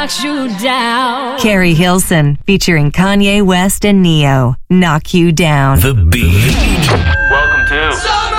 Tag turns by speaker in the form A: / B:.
A: knocks you down.
B: Carrie Hilson featuring Kanye West and Neo, Knock You Down.
C: The Beat.
D: Welcome to